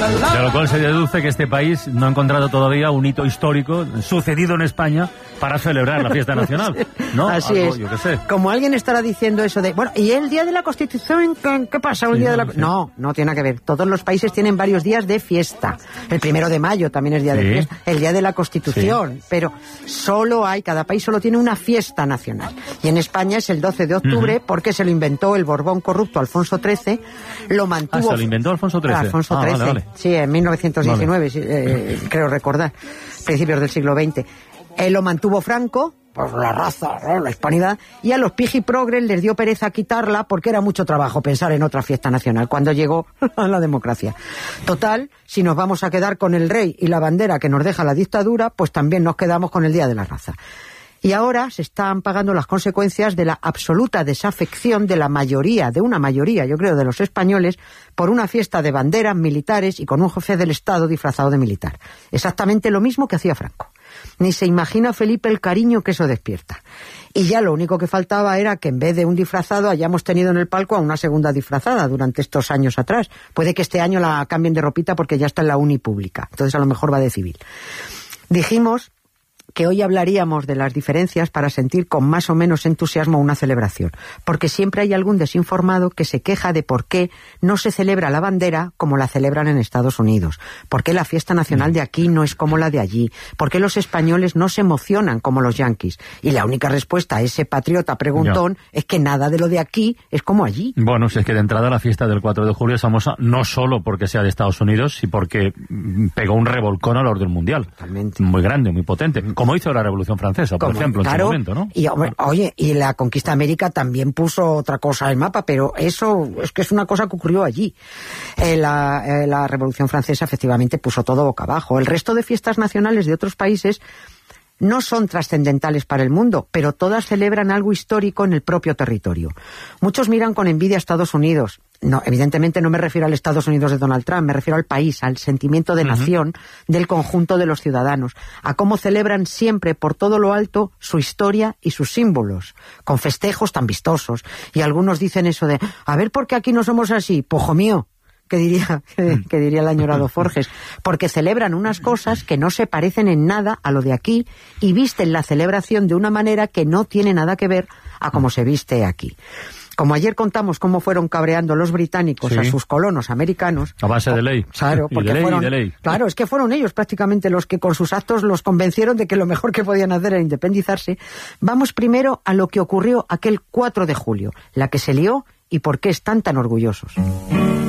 De lo cual se deduce que este país no ha encontrado todavía un hito histórico sucedido en España para celebrar la fiesta nacional, ¿no? Así algo, es. Yo qué sé. Como alguien estará diciendo eso de, bueno, ¿y el Día de la Constitución qué pasa? ¿El día de la... Sí. No tiene nada que ver. Todos los países tienen varios días de fiesta. El 1 de mayo también es día de fiesta. El Día de la Constitución. Pero cada país solo tiene una fiesta nacional. Y en España es el 12 de octubre porque se lo inventó el Borbón corrupto Alfonso XIII. Lo mantuvo... ¿Se lo inventó Alfonso XIII? Alfonso XIII. Vale. Sí, en 1919, creo recordar. Principios del siglo XX. Él lo mantuvo Franco, por la raza, ¿no? La hispanidad, y a los pijiprogres les dio pereza quitarla porque era mucho trabajo pensar en otra fiesta nacional cuando llegó a la democracia. Total, si nos vamos a quedar con el rey y la bandera que nos deja la dictadura, pues también nos quedamos con el Día de la Raza. Y ahora se están pagando las consecuencias de la absoluta desafección de una mayoría, yo creo, de los españoles, por una fiesta de banderas militares y con un jefe del Estado disfrazado de militar. Exactamente lo mismo que hacía Franco. Ni se imagina Felipe el cariño que eso despierta. Y ya lo único que faltaba era que en vez de un disfrazado hayamos tenido en el palco a una segunda disfrazada durante estos años atrás. Puede que este año la cambien de ropita porque ya está en la uni pública. Entonces a lo mejor va de civil. Dijimos que hoy hablaríamos de las diferencias para sentir con más o menos entusiasmo una celebración, porque siempre hay algún desinformado que se queja de por qué no se celebra la bandera como la celebran en Estados Unidos, por qué la fiesta nacional de aquí no es como la de allí, por qué los españoles no se emocionan como los yanquis, y la única respuesta a ese patriota preguntón es que nada de lo de aquí es como allí. Bueno, si es que de entrada la fiesta del 4 de julio es famosa no solo porque sea de Estados Unidos, sino porque pegó un revolcón al orden mundial. Totalmente. Muy grande, muy potente. Como hizo la Revolución Francesa, por ejemplo, en su momento, ¿no? Y, oye, y la conquista de América también puso otra cosa en el mapa, pero eso es que es una cosa que ocurrió allí. La Revolución Francesa efectivamente puso todo boca abajo. El resto de fiestas nacionales de otros países no son trascendentales para el mundo, pero todas celebran algo histórico en el propio territorio. Muchos miran con envidia a Estados Unidos. No, evidentemente no me refiero al Estados Unidos de Donald Trump, me refiero al país, al sentimiento de nación del conjunto de los ciudadanos, a cómo celebran siempre por todo lo alto su historia y sus símbolos, con festejos tan vistosos. Y algunos dicen eso de, a ver, ¿por qué aquí no somos así? Pojo mío. Que diría el añorado Forges, porque celebran unas cosas que no se parecen en nada a lo de aquí y visten la celebración de una manera que no tiene nada que ver a cómo se viste aquí. Como ayer contamos cómo fueron cabreando los británicos a sus colonos americanos. A base de ley. Claro, porque de ley. Claro, es que fueron ellos prácticamente los que con sus actos los convencieron de que lo mejor que podían hacer era independizarse. Vamos primero a lo que ocurrió aquel 4 de julio, la que se lió y por qué están tan orgullosos.